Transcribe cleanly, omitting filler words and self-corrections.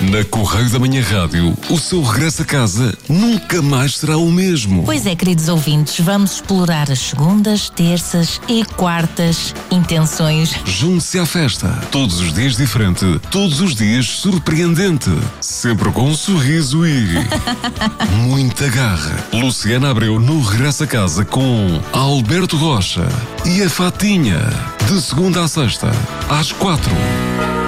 Na Correio da Manhã Rádio, o seu regresso a casa nunca mais será o mesmo. Pois é, queridos ouvintes, vamos explorar as segundas, terças e quartas intenções. Junte-se à festa. Todos os dias diferente, todos os dias surpreendente. Sempre com um sorriso e muita garra. Luciana Abreu no regresso a casa com Alberto Rocha e a Fatinha. De segunda à sexta, às 4.